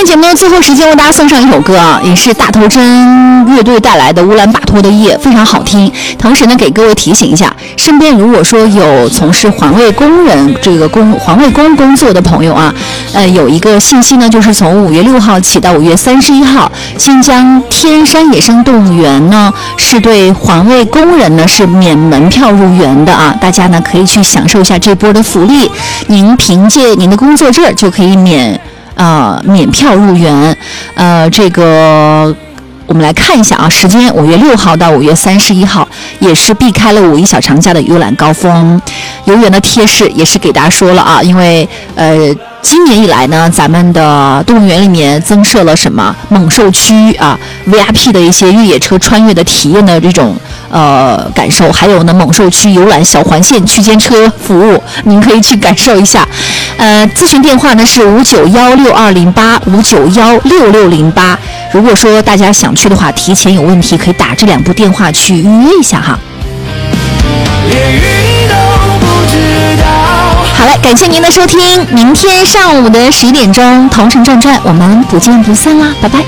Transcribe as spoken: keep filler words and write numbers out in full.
节目的最后时间为大家送上一首歌啊，也是大头针乐队带来的《乌兰巴托的夜》，非常好听。同时呢，给各位提醒一下，身边如果说有从事环卫工人这个工环卫工工作的朋友啊，呃，有一个信息呢，就是从五月六号起到五月三十一号，新疆天山野生动物园呢是对环卫工人呢是免门票入园的啊，大家呢可以去享受一下这波的福利，您凭借您的工作证就可以免。呃，免票入园，呃，这个我们来看一下啊，时间五月六号到五月三十一号，也是避开了五一小长假的游览高峰。游园的贴士也是给大家说了啊，因为呃。今年以来呢，咱们的动物园里面增设了什么猛兽区啊 ，V I P 的一些越野车穿越的体验的这种呃感受，还有呢猛兽区游览小环线区间车服务，您可以去感受一下。呃，咨询电话呢是五九幺六二零八五九幺六六零八。如果说大家想去的话，提前有问题可以打这两部电话去预约一下哈。好了，感谢您的收听，明天上午的十一点钟，同城转转，我们不见不散啦，拜拜。